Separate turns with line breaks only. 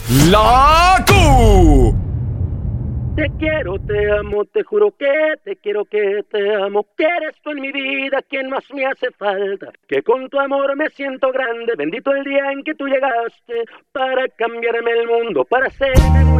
La Q.
Te quiero, te amo, te juro que te quiero, que te amo, que eres tú en mi vida quien más me hace falta, que con tu amor me siento grande, bendito el día en que tú llegaste para cambiarme el mundo, para hacerme muy